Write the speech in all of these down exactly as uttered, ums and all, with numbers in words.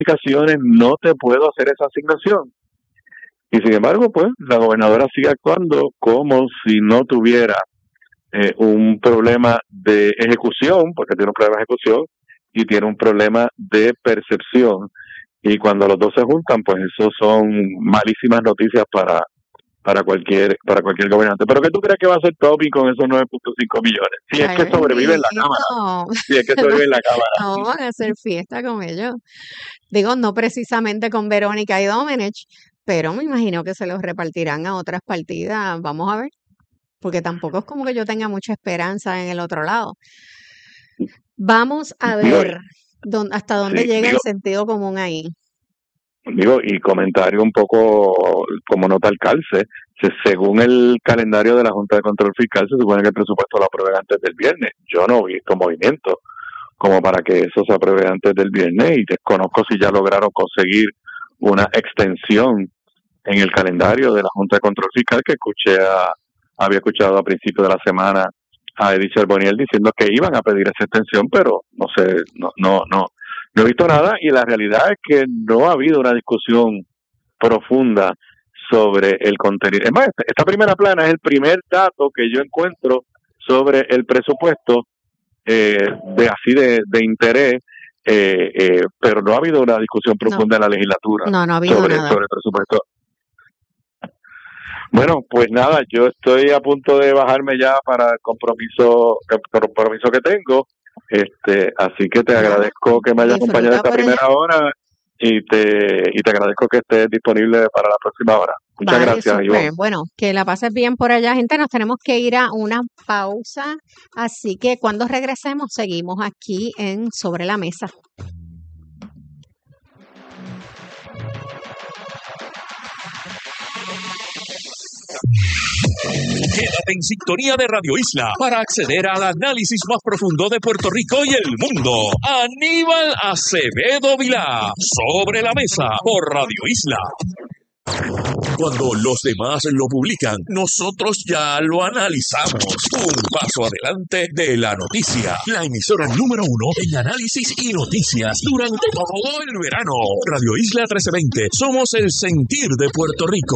aplicaciones, no te puedo hacer esa asignación. Y sin embargo, pues, la gobernadora sigue actuando como si no tuviera eh, un problema de ejecución, porque tiene un problema de ejecución, y tiene un problema de percepción. Y cuando los dos se juntan, pues eso son malísimas noticias para para cualquier para cualquier gobernante. ¿Pero qué tú crees que va a hacer Tommy con esos nueve punto cinco millones? Si es Ay, que sobrevive en la bendito. Cámara. Si es que sobrevive en la Cámara. No van a hacer fiesta con ellos. Digo, no precisamente con Verónica y Domenech, pero me imagino que se los repartirán a otras partidas. Vamos a ver. Porque tampoco es como que yo tenga mucha esperanza en el otro lado. Vamos a ver dónde, hasta dónde Sí, llega digo, el sentido común ahí. digo, y comentario un poco como nota al calce, se- según el calendario de la Junta de Control Fiscal, se supone que el presupuesto lo aprueben antes del viernes. Yo no he visto movimiento como para que eso se apruebe antes del viernes, y desconozco si ya lograron conseguir una extensión en el calendario de la Junta de Control Fiscal, que escuché a, había escuchado a principios de la semana a Edith Charbonnier diciendo que iban a pedir esa extensión, pero no sé, no, no, no, no he visto nada, y la realidad es que no ha habido una discusión profunda sobre el contenido. Es más, esta, esta primera plana es el primer dato que yo encuentro sobre el presupuesto eh, de así de, de interés, eh, eh, pero no ha habido una discusión profunda en la legislatura No, no ha habido sobre, nada. sobre el presupuesto. Bueno, pues nada, yo estoy a punto de bajarme ya para el compromiso, el compromiso que tengo, este, así que te agradezco que me hayas acompañado Disfruta esta por allá. primera hora, y te y te agradezco que estés disponible para la próxima hora. Muchas Vale, gracias, súper. Ivonne. Bueno, que la pases bien por allá, gente. Nos tenemos que ir a una pausa, así que cuando regresemos seguimos aquí en Sobre la Mesa. Quédate en sintonía de Radio Isla para acceder al análisis más profundo de Puerto Rico y el mundo. Aníbal Acevedo Vilá, Sobre la Mesa, por Radio Isla. Cuando los demás lo publican, nosotros ya lo analizamos. Un paso adelante de la noticia. La emisora número uno en análisis y noticias durante todo el verano. Radio Isla trece veinte. Somos el sentir de Puerto Rico.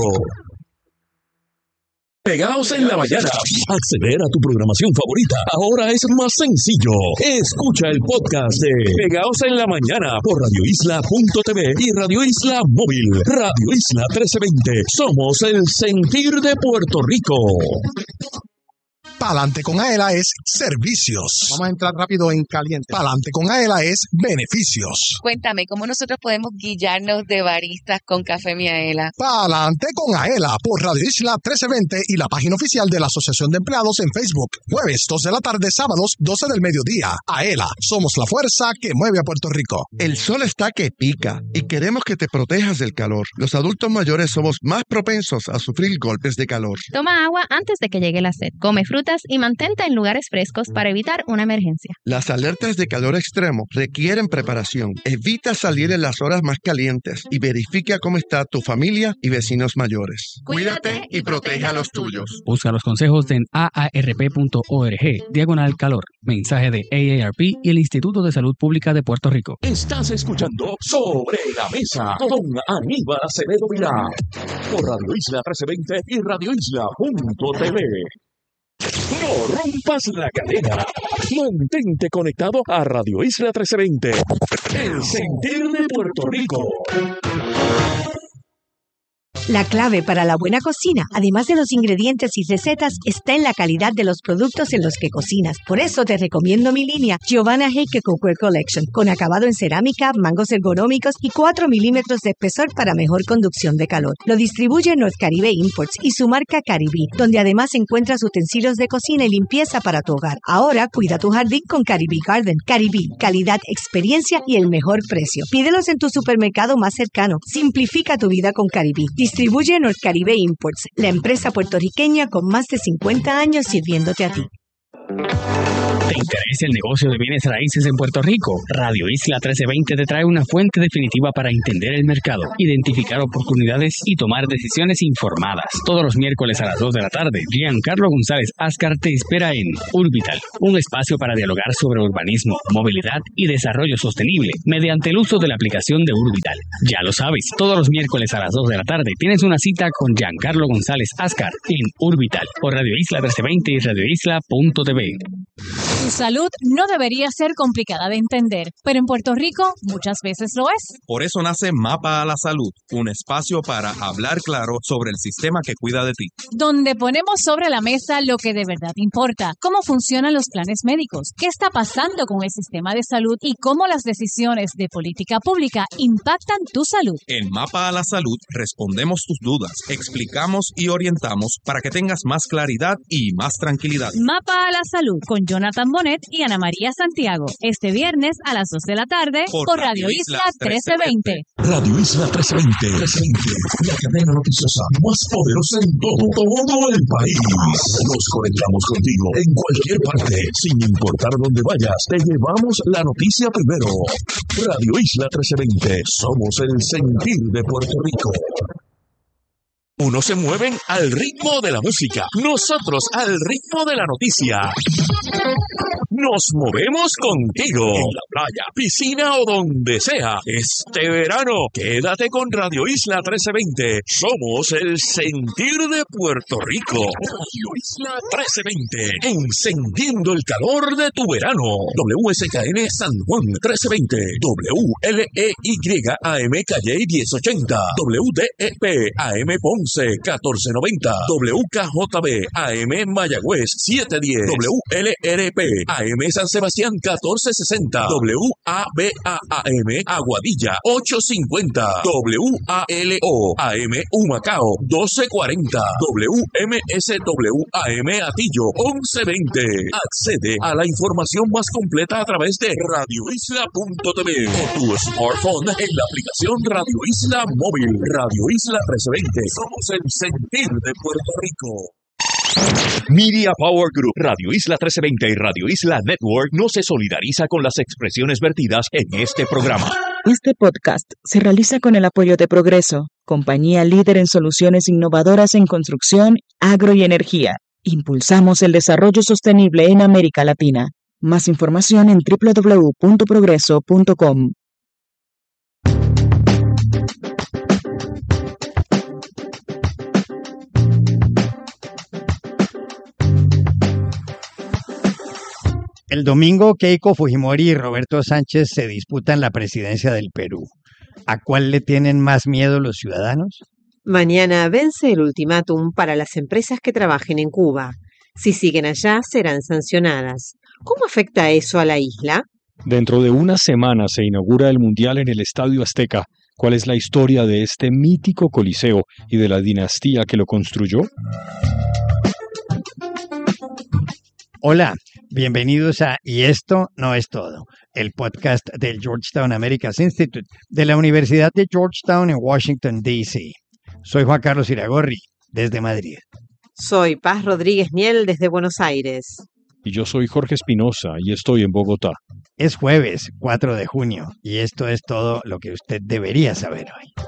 Pegados en la mañana. Acceder a tu programación favorita ahora es más sencillo. Escucha el podcast de Pegados en la Mañana por radio isla punto t v y Radio Isla Móvil. Radio Isla trece veinte. Somos el sentir de Puerto Rico. Pa'lante con Aela es servicios. Vamos a entrar rápido en caliente. Pa'lante con Aela es beneficios. Cuéntame, ¿cómo nosotros podemos guillarnos de baristas con Café Miaela? Pa'lante con Aela por Radio Isla trece veinte y la página oficial de la Asociación de Empleados en Facebook. Jueves dos de la tarde, sábados doce del mediodía. Aela, somos la fuerza que mueve a Puerto Rico. El sol está que pica y queremos que te protejas del calor. Los adultos mayores somos más propensos a sufrir golpes de calor. Toma agua antes de que llegue la sed. Come frutas y mantente en lugares frescos para evitar una emergencia. Las alertas de calor extremo requieren preparación. Evita salir en las horas más calientes y verifica cómo está tu familia y vecinos mayores. Cuídate y protege a los tuyos. Busca los consejos en a a r p punto org, diagonal calor. Mensaje de A A R P y el Instituto de Salud Pública de Puerto Rico. Estás escuchando Sobre la Mesa con Aníbal Acevedo Vilá por Radio Isla trece veinte y radio isla punto t v. No rompas la cadena. Mantente conectado a Radio Isla trece veinte. El sentir de Puerto Rico. La clave para la buena cocina, además de los ingredientes y recetas, está en la calidad de los productos en los que cocinas. Por eso te recomiendo mi línea Giovanna Heike Cookware Collection, con acabado en cerámica, mangos ergonómicos y cuatro milímetros de espesor para mejor conducción de calor. Lo distribuye North Caribe Imports y su marca Caribí, donde además encuentras utensilios de cocina y limpieza para tu hogar. Ahora cuida tu jardín con Caribí Garden. Caribí, calidad, experiencia y el mejor precio. Pídelos en tu supermercado más cercano. Simplifica tu vida con Caribí. Distribuye North Caribe Imports, la empresa puertorriqueña con más de cincuenta años sirviéndote a ti. ¿Te interesa el negocio de bienes raíces en Puerto Rico? Radio Isla trece veinte te trae una fuente definitiva para entender el mercado, identificar oportunidades y tomar decisiones informadas. Todos los miércoles a las dos de la tarde, Giancarlo González Ascar te espera en Urbital, un espacio para dialogar sobre urbanismo, movilidad y desarrollo sostenible mediante el uso de la aplicación de Urbital. Ya lo sabes, todos los miércoles a las dos de la tarde tienes una cita con Giancarlo González Ascar en Urbital por Radio Isla trece veinte y radio isla punto t v. Tu salud no debería ser complicada de entender, pero en Puerto Rico muchas veces lo es. Por eso nace Mapa a la Salud, un espacio para hablar claro sobre el sistema que cuida de ti. Donde ponemos sobre la mesa lo que de verdad importa, cómo funcionan los planes médicos, qué está pasando con el sistema de salud y cómo las decisiones de política pública impactan tu salud. En Mapa a la Salud respondemos tus dudas, explicamos y orientamos para que tengas más claridad y más tranquilidad. Mapa a la Salud con Jonathan Bonet y Ana María Santiago. Este viernes a las dos de la tarde por, por Radio Isla trece veinte. Radio Isla trece veinte. La cadena noticiosa más poderosa en todo, todo el país. Nos conectamos contigo en cualquier parte, sin importar dónde vayas. Te llevamos la noticia primero. Radio Isla trece veinte. Somos el sentir de Puerto Rico. Unos se mueven al ritmo de la música, nosotros al ritmo de la noticia. Nos movemos contigo, en la playa, piscina o donde sea. Este verano, quédate con Radio Isla trece veinte. Somos el sentir de Puerto Rico. Radio Isla trece veinte, encendiendo el calor de tu verano. W S K N San Juan trece veinte, W L E Y A M Calle diez ochenta, W D E P A M Ponce catorce noventa, W K J B A M Mayagüez siete diez, W L R P A M San Sebastián catorce sesenta, W A B A A M Aguadilla ocho cincuenta, W A L O A M Humacao doce cuarenta, W M S W A M Atillo once veinte. Accede a la información más completa a través de radio isla punto t v o tu smartphone en la aplicación Radio Isla Móvil. Radio Isla trece veinte. Somos el sentir de Puerto Rico. Media Power Group, Radio Isla trece veinte y Radio Isla Network no se solidariza con las expresiones vertidas en este programa. Este podcast se realiza con el apoyo de Progreso, compañía líder en soluciones innovadoras en construcción, agro y energía. Impulsamos el desarrollo sostenible en América Latina. Más información en doble u doble u doble u punto progreso punto com. El domingo, Keiko Fujimori y Roberto Sánchez se disputan la presidencia del Perú. ¿A cuál le tienen más miedo los ciudadanos? Mañana vence el ultimátum para las empresas que trabajen en Cuba. Si siguen allá, serán sancionadas. ¿Cómo afecta eso a la isla? Dentro de una semana se inaugura el Mundial en el Estadio Azteca. ¿Cuál es la historia de este mítico coliseo y de la dinastía que lo construyó? Hola, bienvenidos a Y esto no es todo, el podcast del Georgetown Americas Institute de la Universidad de Georgetown en Washington, D C Soy Juan Carlos Iragorri, desde Madrid. Soy Paz Rodríguez Miel, desde Buenos Aires. Y yo soy Jorge Espinosa y estoy en Bogotá. Es jueves, cuatro de junio, y esto es todo lo que usted debería saber hoy.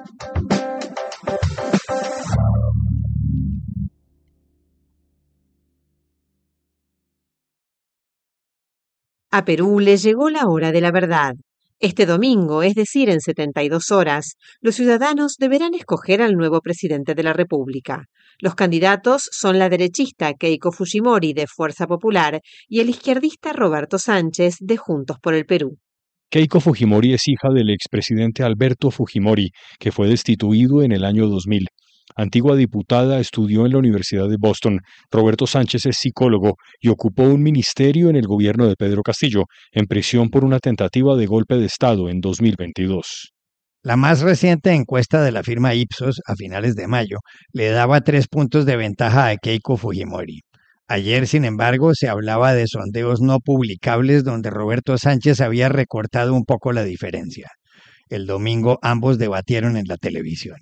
A Perú le llegó la hora de la verdad. Este domingo, es decir, en setenta y dos horas, los ciudadanos deberán escoger al nuevo presidente de la República. Los candidatos son la derechista Keiko Fujimori, de Fuerza Popular, y el izquierdista Roberto Sánchez, de Juntos por el Perú. Keiko Fujimori es hija del expresidente Alberto Fujimori, que fue destituido en el año dos mil. Antigua diputada, estudió en la Universidad de Boston. Roberto Sánchez es psicólogo y ocupó un ministerio en el gobierno de Pedro Castillo, en prisión por una tentativa de golpe de Estado en dos mil veintidós. La más reciente encuesta de la firma Ipsos, a finales de mayo, le daba tres puntos de ventaja a Keiko Fujimori. Ayer, sin embargo, se hablaba de sondeos no publicables donde Roberto Sánchez había recortado un poco la diferencia. El domingo ambos debatieron en la televisión.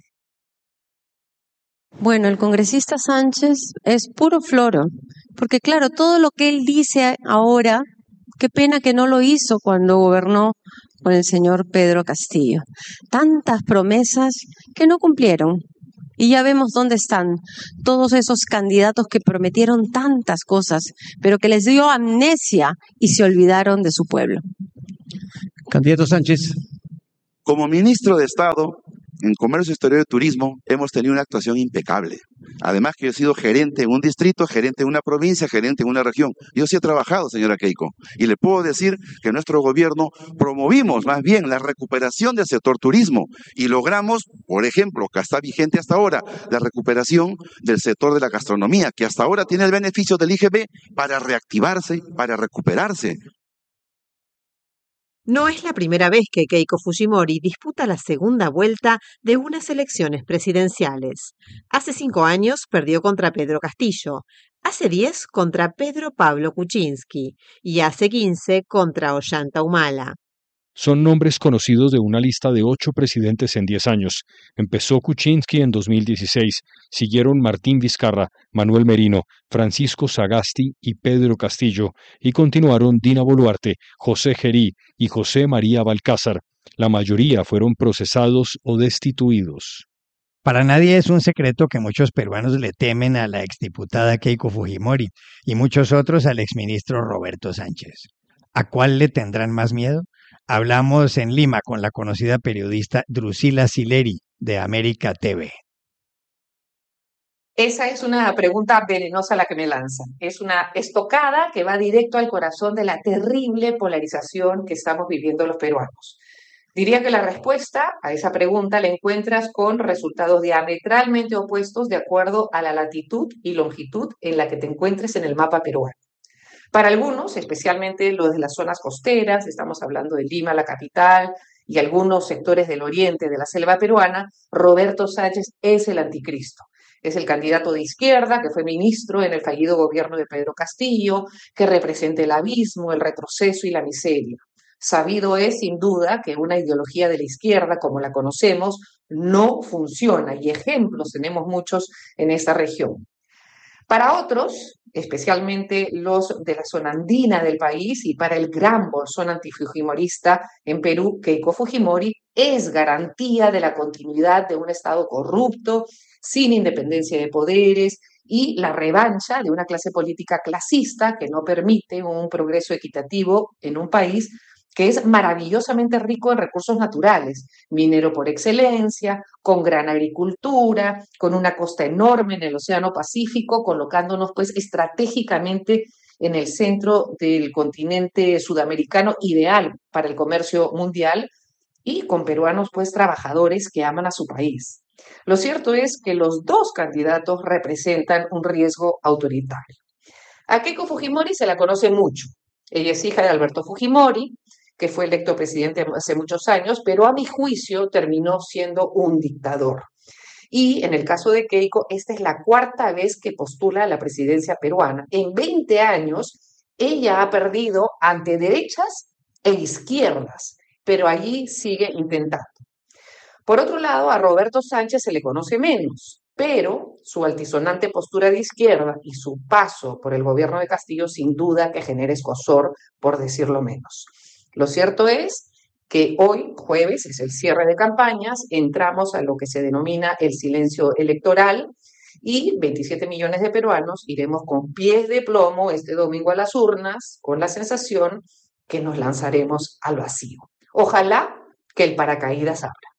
Bueno, el congresista Sánchez es puro floro, porque claro, todo lo que él dice ahora Qué pena que no lo hizo cuando gobernó con el señor Pedro Castillo. Tantas promesas que no cumplieron. Y ya vemos dónde están todos esos candidatos que prometieron tantas cosas, pero que les dio amnesia y se olvidaron de su pueblo. Candidato Sánchez. Como ministro de Estado en Comercio Exterior y Turismo hemos tenido una actuación impecable. Además que yo he sido gerente en un distrito, gerente en una provincia, gerente en una región. Yo sí he trabajado, señora Keiko, y le puedo decir que nuestro gobierno promovimos más bien la recuperación del sector turismo y logramos, por ejemplo, que está vigente hasta ahora, la recuperación del sector de la gastronomía, que hasta ahora tiene el beneficio del I G B para reactivarse, para recuperarse. No es la primera vez que Keiko Fujimori disputa la segunda vuelta de unas elecciones presidenciales. Hace cinco años perdió contra Pedro Castillo, hace diez contra Pedro Pablo Kuczynski y hace quince contra Ollanta Humala. Son nombres conocidos de una lista de ocho presidentes en diez años. Empezó Kuczynski en dos mil dieciséis, siguieron Martín Vizcarra, Manuel Merino, Francisco Sagasti y Pedro Castillo, y continuaron Dina Boluarte, José Gerí y José María Balcázar. La mayoría fueron procesados o destituidos. Para nadie es un secreto que muchos peruanos le temen a la exdiputada Keiko Fujimori y muchos otros al exministro Roberto Sánchez. ¿A cuál le tendrán más miedo? Hablamos en Lima con la conocida periodista Drusila Sileri de América T V. Esa es una pregunta venenosa la que me lanzan. Es una estocada que va directo al corazón de la terrible polarización que estamos viviendo los peruanos. Diría que la respuesta a esa pregunta la encuentras con resultados diametralmente opuestos de acuerdo a la latitud y longitud en la que te encuentres en el mapa peruano. Para algunos, especialmente los de las zonas costeras, estamos hablando de Lima, la capital, y algunos sectores del oriente de la selva peruana, Roberto Sánchez es el anticristo. Es el candidato de izquierda que fue ministro en el fallido gobierno de Pedro Castillo, que representa el abismo, el retroceso y la miseria. Sabido es, sin duda, que una ideología de la izquierda, como la conocemos, no funciona, y ejemplos tenemos muchos en esta región. Para otros, especialmente los de la zona andina del país y para el gran bolsón antifujimorista en Perú, Keiko Fujimori es garantía de la continuidad de un Estado corrupto, sin independencia de poderes y la revancha de una clase política clasista que no permite un progreso equitativo en un país que es maravillosamente rico en recursos naturales, minero por excelencia, con gran agricultura, con una costa enorme en el Océano Pacífico, colocándonos pues estratégicamente en el centro del continente sudamericano, ideal para el comercio mundial, y con peruanos pues trabajadores que aman a su país. Lo cierto es que los dos candidatos representan un riesgo autoritario. A Keiko Fujimori se la conoce mucho. Ella es hija de Alberto Fujimori, que fue electo presidente hace muchos años, pero a mi juicio terminó siendo un dictador. Y en el caso de Keiko, esta es la cuarta vez que postula a la presidencia peruana. En veinte años, ella ha perdido ante derechas e izquierdas, pero allí sigue intentando. Por otro lado, a Roberto Sánchez se le conoce menos, pero su altisonante postura de izquierda y su paso por el gobierno de Castillo sin duda que genera escozor, por decirlo menos. Lo cierto es que hoy, jueves, es el cierre de campañas, entramos a lo que se denomina el silencio electoral y veintisiete millones de peruanos iremos con pies de plomo este domingo a las urnas con la sensación que nos lanzaremos al vacío. Ojalá que el paracaídas abra.